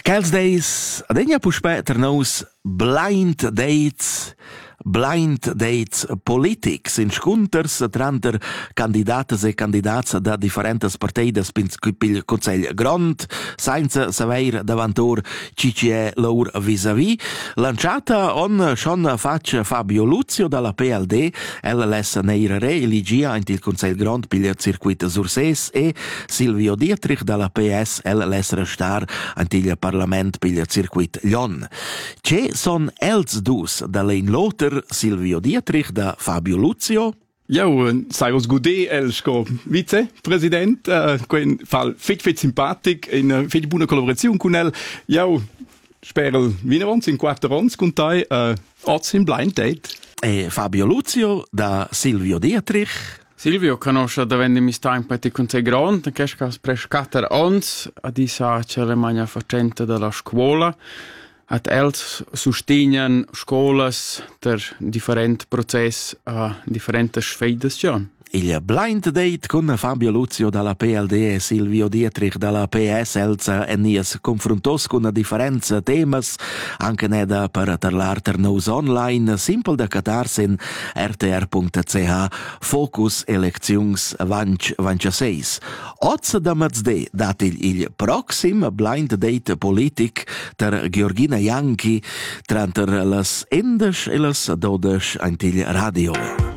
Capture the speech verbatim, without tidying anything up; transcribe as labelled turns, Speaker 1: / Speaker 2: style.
Speaker 1: Quels days, adegna puspè ter nous blind dates, blind dates politics, in scunters tranter candidates e candidats da differentes parteides pil Consell Grond, senza saver davantor ci ci è lor vis-a-vis. Lanciata on schon fac Fabio Luzio dalla P L D, el les neir re-eligia in il Consell Grond pil circuit Surses e Silvio Dietrich dalla P S, el les restar in il Parlament pil circuit Lion. Ce son els dus da Lein Lothar, Silvio Dietrich da Fabio Luzio.
Speaker 2: Ja, sei uns gudé elsko vice-president, uh, quen fa fet fet simpatic in uh, fet buona collaborazione con el. Ja, spero vinavons in quattro ons con tai, uh, oz in blind date.
Speaker 1: E Fabio Luzio da Silvio Dietrich.
Speaker 3: Silvio conosce da vendi mi sta in peti con sei grand, che scas prescatter ons, a di sa c'è la magna facente della scuola. At els sustignan scolas ter different process a differentes sfeidas già.
Speaker 1: Il blind date con Fabio Luzio dalla P L D e Silvio Dietrich dalla P S, els enies confrontos con differenze temas, anche neda per parlar ter nous online, simple da catars in r t r punto c h, Focus Elections ventisei. Oz da mazde dat il, il proxim blind date politic ter Georgina Janchi tranter las endes e las dodes antil radio.